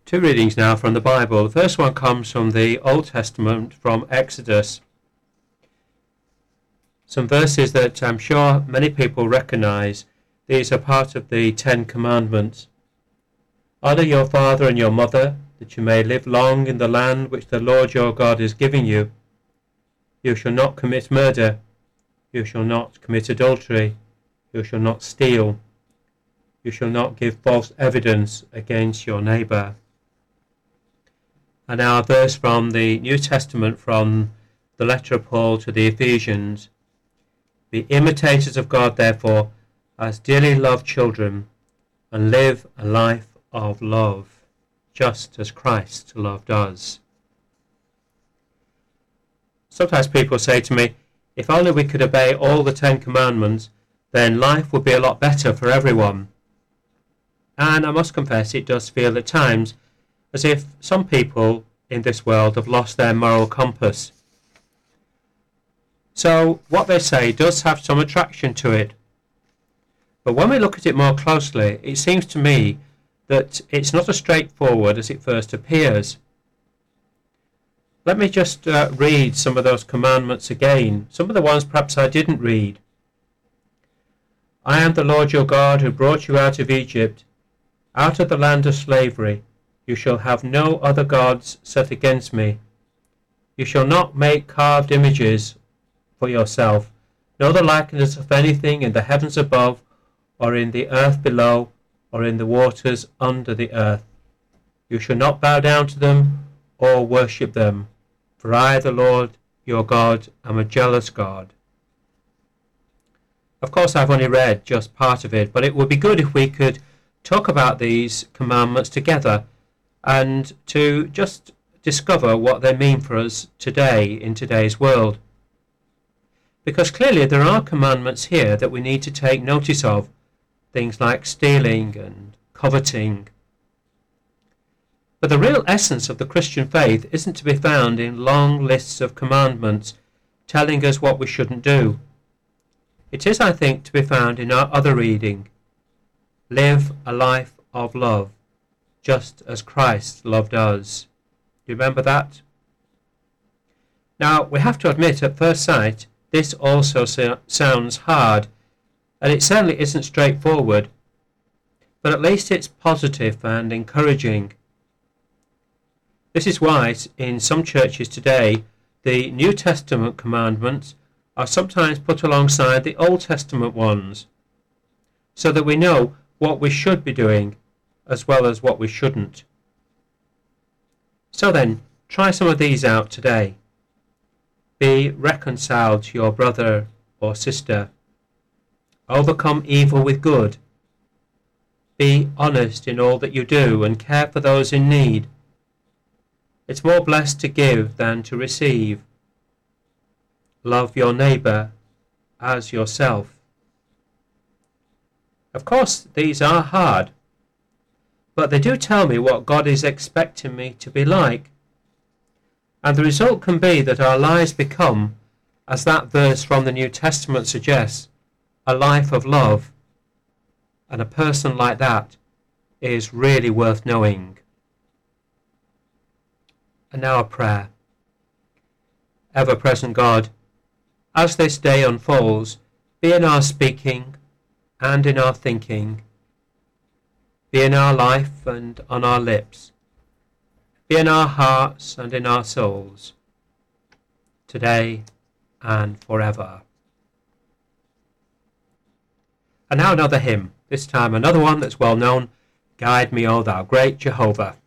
Two readings now from the Bible. The first one comes from the Old Testament, from Exodus. Some verses that I'm sure many people recognise. These are part of the Ten Commandments. Honour your father and your mother, that you may live long in the land which the Lord your God is giving you. You shall not commit murder. You shall not commit adultery. You shall not steal. You shall not give false evidence against your neighbour. And now a verse from the New Testament, from the letter of Paul to the Ephesians. Be imitators of God, therefore, as dearly loved children, and live a life of love, just as Christ loved us. Sometimes people say to me, if only we could obey all the Ten Commandments, then life would be a lot better for everyone. And I must confess, it does feel at times as if some people in this world have lost their moral compass. So what they say does have some attraction to it. But when we look at it more closely, it seems to me that it's not as straightforward as it first appears. Let me just read some of those commandments again, some of the ones perhaps I didn't read. I am the Lord your God who brought you out of Egypt, out of the land of slavery. You shall have no other gods set against me. You shall not make carved images for yourself, nor the likeness of anything in the heavens above, or in the earth below, or in the waters under the earth. You shall not bow down to them or worship them, for I, the Lord your God, am a jealous God. Of course, I've only read just part of it, but it would be good if we could talk about these commandments together and to just discover what they mean for us today, in today's world. Because clearly there are commandments here that we need to take notice of, things like stealing and coveting. But the real essence of the Christian faith isn't to be found in long lists of commandments telling us what we shouldn't do. It is, I think, to be found in our other reading. Live a life of love, just as Christ loved us. Do you remember that? Now, we have to admit, at first sight, this also sounds hard, and it certainly isn't straightforward, but at least it's positive and encouraging. This is why, in some churches today, the New Testament commandments are sometimes put alongside the Old Testament ones, so that we know what we should be doing, as well as what we shouldn't. So then, try some of these out today. Be reconciled to your brother or sister. Overcome evil with good. Be honest in all that you do and care for those in need. It's more blessed to give than to receive. Love your neighbour as yourself. Of course, these are hard, but they do tell me what God is expecting me to be like. And the result can be that our lives become, as that verse from the New Testament suggests, a life of love. And a person like that is really worth knowing. And now a prayer. Ever-present God, as this day unfolds, be in our speaking and in our thinking. Be in our life and on our lips. Be in our hearts and in our souls, today and forever. And now another hymn, this time another one that's well known, Guide Me, O Thou Great Jehovah.